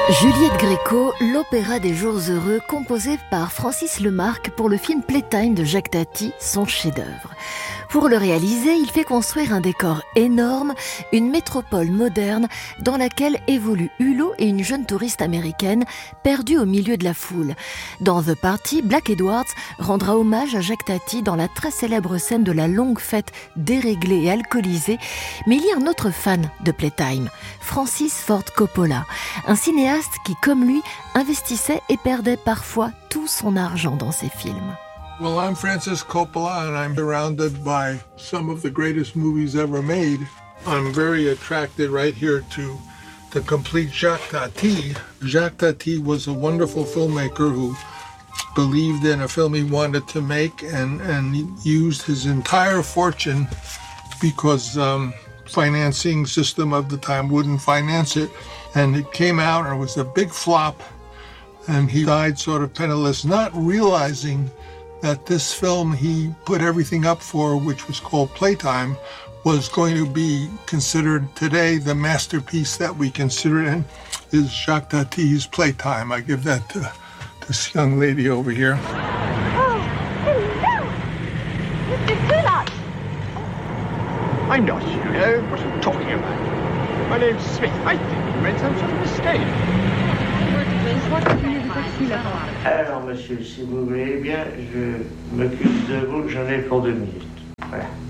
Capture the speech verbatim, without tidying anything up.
Juliette Gréco, l'opéra des jours heureux composé par Francis Lemarque pour le film Playtime de Jacques Tati, son chef-d'œuvre. Pour le réaliser, il fait construire un décor énorme, une métropole moderne dans laquelle évoluent Hulot et une jeune touriste américaine perdue au milieu de la foule. Dans The Party, Black Edwards rendra hommage à Jacques Tati dans la très célèbre scène de la longue fête déréglée et alcoolisée. Mais il y a un autre fan de Playtime, Francis Ford Coppola, un cinéaste qui, comme lui, investissait et perdait parfois tout son argent dans ses films. Well, I'm Francis Coppola, and I'm surrounded by some of the greatest movies ever made. I'm very attracted right here to the complete Jacques Tati. Jacques Tati was a wonderful filmmaker who believed in a film he wanted to make and, and used his entire fortune because um, financing system of the time wouldn't finance it. And it came out and it was a big flop, and he died sort of penniless, not realizing that this film he put everything up for, which was called Playtime, was going to be considered today the masterpiece that we consider it in, is Jacques Tati's Playtime. I give that to this young lady over here. Oh, hello! Mister Kulat! I'm not here. Uh, what are you talking about? My name's Smith. I think you made some sort of mistake. Alors, monsieur, si vous voulez bien, je m'occupe de vous, j'en ai pour deux minutes. Voilà.